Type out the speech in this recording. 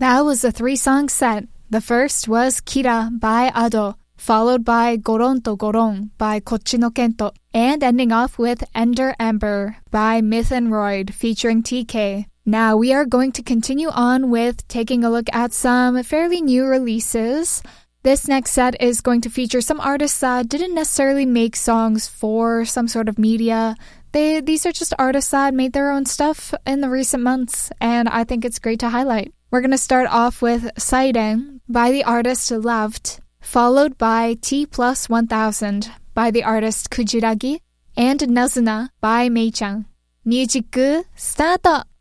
That was a 3-song set. The first was Kira by Ado, followed by Goron to Goron by Kochi no Kento, and ending off with Ender Ember by Myth and Royd featuring TK. Now we are going to continue on with taking a look at some fairly new releases. This next set is going to feature some artists that didn't necessarily make songs for some sort of media. These are just artists that made their own stuff in the recent months, and I think it's great to highlight. We're going to start off with Sairen by the artist Loved, followed by T plus 1000 by the artist Kujiragi, and Nazuna by Mei-chan. Music, start!